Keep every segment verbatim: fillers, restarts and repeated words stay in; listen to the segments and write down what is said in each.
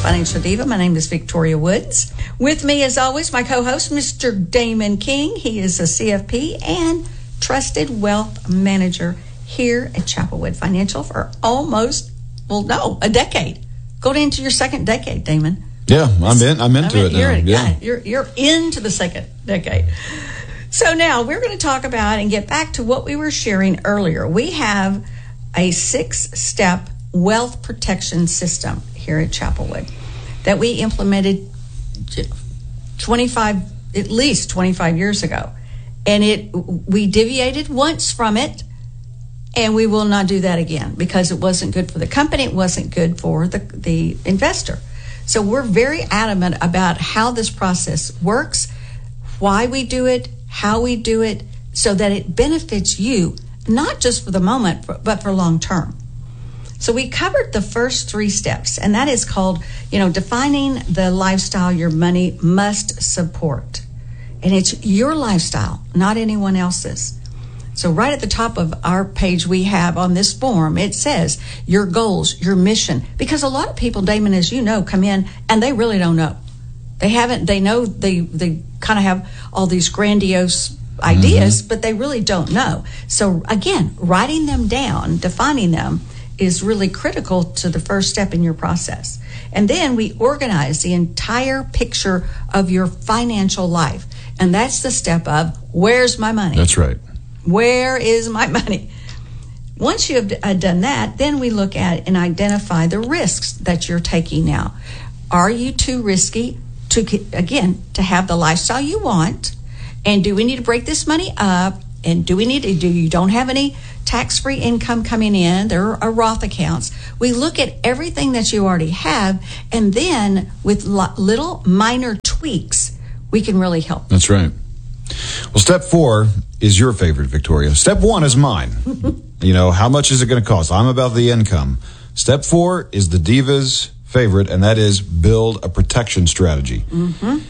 Financial Diva. My name is Victoria Woods. With me, as always, my co-host, Mister Damon King. He is a C F P and trusted wealth manager here at Chapelwood Financial for almost, well, no, a decade. Going into your second decade, Damon. Yeah, I'm in. I'm into I mean, it now. You're, yeah, you're you're into the second decade. So now we're going to talk about and get back to what we were sharing earlier. We have a six-step wealth protection system here at Chapelwood that we implemented twenty-five, at least twenty-five years ago, and it we deviated once from it, and we will not do that again because it wasn't good for the company. It wasn't good for the the investor. So we're very adamant about how this process works, why we do it, how we do it, so that it benefits you, not just for the moment, but for long term. So we covered the first three steps, and that is called, you know, defining the lifestyle your money must support. And it's your lifestyle, not anyone else's. So right at the top of our page we have on this form, it says your goals, your mission. Because a lot of people, Damon, as you know, come in and they really don't know. They haven't, they know they, they kind of have all these grandiose ideas, mm-hmm. but they really don't know. So again, writing them down, defining them, is really critical to the first step in your process. And then we organize the entire picture of your financial life. And that's the step of, where's my money? That's right. Where is my money? Once you have uh, done that, then we look at and identify the risks that you're taking now. Are you too risky to, again, to have the lifestyle you want? And do we need to break this money up? And do we need to, do you don't have any tax-free income coming in? There are Roth accounts. We look at everything that you already have, and then with lo- little minor tweaks, we can really help. That's right. Well, step four is your favorite, Victoria. Step one is mine. You know, how much is it going to cost? I'm about the income. Step four is the Diva's favorite, and that is build a protection strategy. Mm-hmm.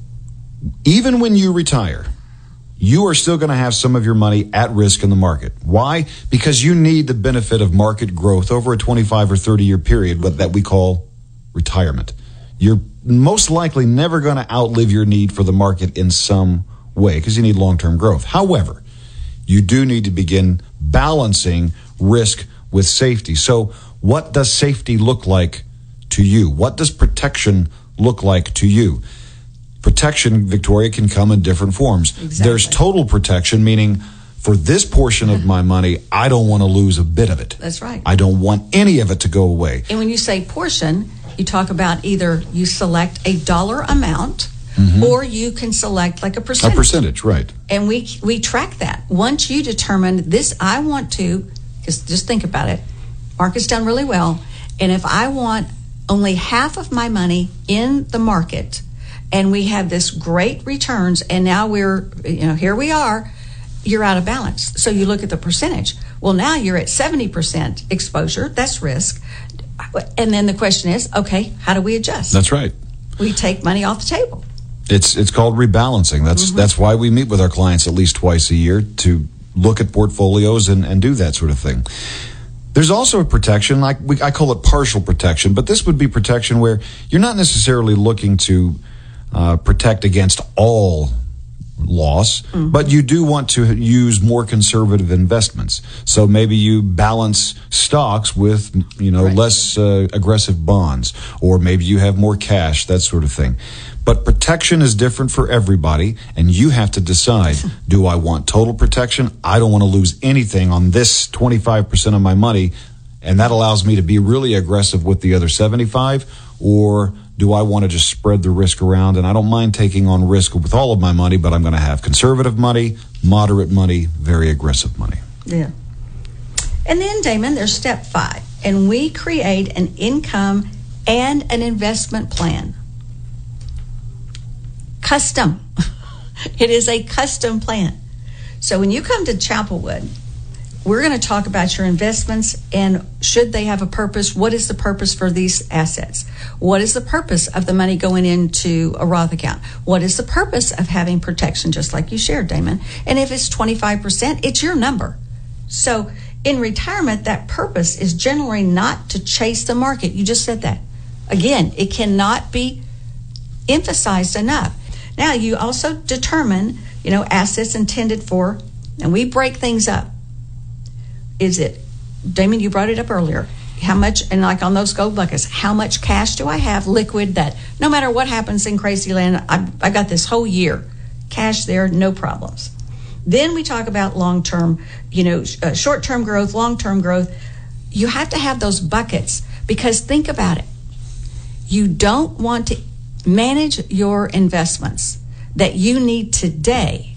Even when you retire, you are still going to have some of your money at risk in the market. Why? Because you need the benefit of market growth over a twenty-five or thirty year period, but that we call retirement. You're most likely never going to outlive your need for the market in some way because you need long-term growth. However, you do need to begin balancing risk with safety. So what does safety look like to you? What does protection look like to you? Protection, Victoria, can come in different forms. Exactly. There's total protection, meaning for this portion of my money, I don't want to lose a bit of it. That's right. I don't want any of it to go away. And when you say portion, you talk about either you select a dollar amount, mm-hmm. or you can select like a percentage. A percentage, right. And we we track that. Once you determine this, I want to, just, just think about it, market's done really well, and if I want only half of my money in the market, and we have this great returns, and now we're, you know, here we are, you're out of balance. So you look at the percentage. Well, now you're at seventy percent exposure. That's risk. And then the question is, okay, how do we adjust? That's right. We take money off the table. It's it's called rebalancing. That's mm-hmm. that's why we meet with our clients at least twice a year to look at portfolios and, and do that sort of thing. There's also a protection, like we, I call it partial protection, but this would be protection where you're not necessarily looking to Uh, protect against all loss, mm-hmm. but you do want to use more conservative investments. So maybe you balance stocks with, you know, right. less uh, aggressive bonds, or maybe you have more cash, that sort of thing. But protection is different for everybody, and you have to decide, do I want total protection? I don't want to lose anything on this twenty-five percent of my money, and that allows me to be really aggressive with the other seventy-five, or do I want to just spread the risk around? And I don't mind taking on risk with all of my money, but I'm going to have conservative money, moderate money, very aggressive money. Yeah. And then, Damon, there's step five. And we create an income and an investment plan. Custom. It is a custom plan. So when you come to Chapelwood, we're going to talk about your investments and should they have a purpose? What is the purpose for these assets? What is the purpose of the money going into a Roth account? What is the purpose of having protection, just like you shared, Damon? And if it's twenty-five percent, it's your number. So in retirement, that purpose is generally not to chase the market. You just said that. Again, it cannot be emphasized enough. Now, you also determine, you know, assets intended for, and we break things up. Is it, Damon, you brought it up earlier, how much, and like on those gold buckets, how much cash do I have liquid that no matter what happens in Crazy Land, I, I got this whole year cash there, no problems. Then we talk about long-term, you know, uh, short-term growth, long-term growth. You have to have those buckets because think about it. You don't want to manage your investments that you need today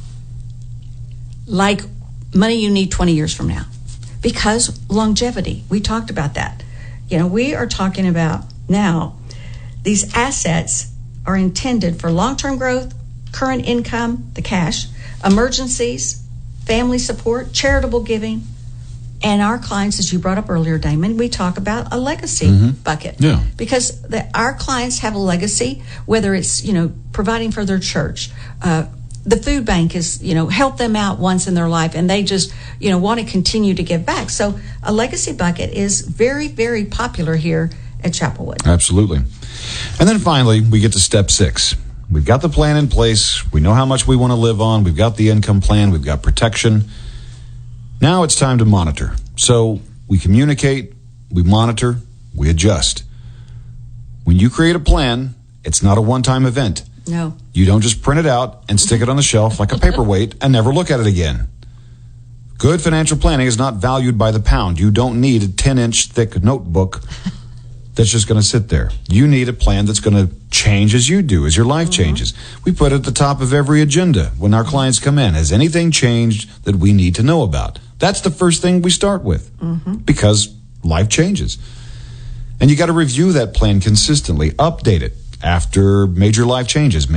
like money you need twenty years from now because longevity. We talked about that. You know, we are talking about now these assets are intended for long-term growth, current income, the cash, emergencies, family support, charitable giving, and our clients, as you brought up earlier, Damon, we talk about a legacy mm-hmm. bucket. Yeah. Because the, our clients have a legacy, whether it's, you know, providing for their church. Uh, the food bank is, you know, help them out once in their life, and they just, you know, want to continue to give back. So a legacy bucket is very, very popular here at Chapelwood. Absolutely. And then finally, we get to step six. We've got the plan in place. We know how much we want to live on. We've got the income plan. We've got protection. Now it's time to monitor. So we communicate, we monitor, we adjust. When you create a plan, it's not a one-time event. No. You don't just print it out and stick it on the shelf like a paperweight and never look at it again. Good financial planning is not valued by the pound. You don't need a ten-inch thick notebook that's just going to sit there. You need a plan that's going to change as you do, as your life mm-hmm. changes. We put it at the top of every agenda when our clients come in. Has anything changed that we need to know about? That's the first thing we start with mm-hmm. because life changes. And you got to review that plan consistently, update it after major life changes.